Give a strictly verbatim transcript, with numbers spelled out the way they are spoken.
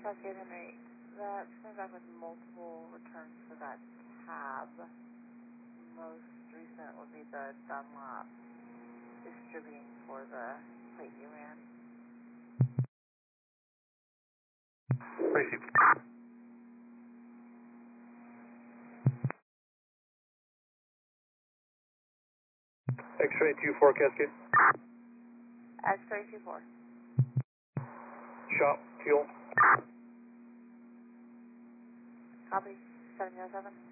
Cascade Henry, that's coming back with multiple returns for that tab. Most recent would be the Dunlop distributing for the plate you ran. Tracy. X-ray two four Cascade. X-ray two four. Shop, fuel. Copy, seven zero seven.